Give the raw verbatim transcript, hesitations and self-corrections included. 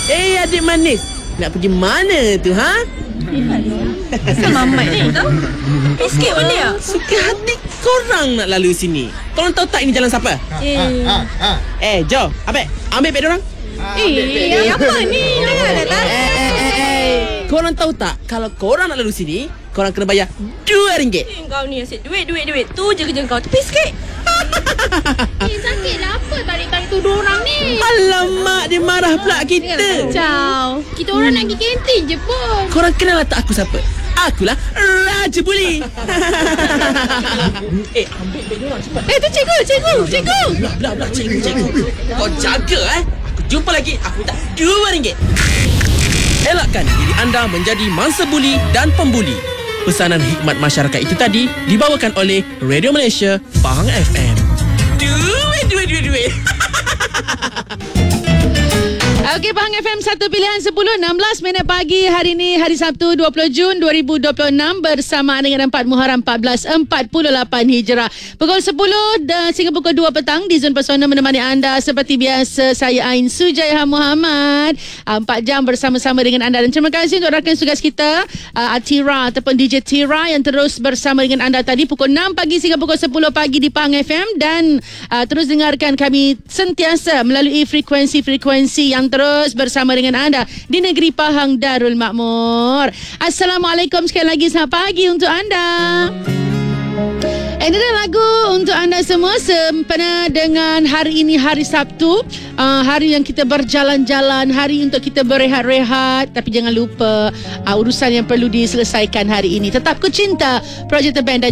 Eh, adik manis, nak pergi mana tu, ha? Sama Mat ni tau. Sikit pun dia. Suka hati korang nak lalu sini. Korang tahu tak ini jalan siapa? Eh, Eh, jom, Abek, ambil beg diorang. eh apa ni? Jangan datang. Eh, eh, eh, eh. Korang tahu tak, kalau korang nak lalu sini, korang kena bayar dua ringgit. Eh, kau ni asyik duit, duit, duit. Tu je kerja kau. Tepi sikit. Eh, sakit lah apa tarik-tarik tuduh orang ni. Alamak, dia marah pula kita. Kacau. Kita orang nak pergi kantin je pun. Korang kenal tak aku siapa? Akulah Raja Buli. Eh, ambil beg diorang cepat. Eh, tu cikgu, cikgu, cikgu. Belah, belah, belah, cikgu, cikgu. Kau jaga eh. Jumpa lagi, aku minta dua ringgit. Elakkan diri anda menjadi mangsa buli dan pembuli. Pesanan hikmat masyarakat itu tadi dibawakan oleh Radio Malaysia Pahang F M. Duit, duit, duit, duit. Okey, Pahang F M satu pilihan sepuluh, enam belas minit pagi hari ini, hari Sabtu dua puluh Jun dua ribu dua puluh enam bersamaan dengan empat Muharram empat belas empat puluh lapan Hijrah. Pukul sepuluh dan sehingga pukul dua petang di Zon Pesona menemani anda seperti biasa saya Ain Sujaiha Muhammad. empat jam bersama-sama dengan anda dan terima kasih untuk rakan tugas kita uh, Atira ataupun D J Tira yang terus bersama dengan anda tadi pukul enam pagi sehingga pukul sepuluh pagi di Pahang F M dan uh, terus dengarkan kami sentiasa melalui frekuensi-frekuensi yang terus bersama dengan anda di negeri Pahang Darul Makmur. Assalamualaikum sekali lagi, selamat pagi untuk anda. Ini adalah lagu untuk anda semua sempena dengan hari ini, hari Sabtu, uh, hari yang kita berjalan-jalan, hari untuk kita berehat-rehat. Tapi jangan lupa uh, urusan yang perlu diselesaikan hari ini. Tetap ku cinta Project The Band dan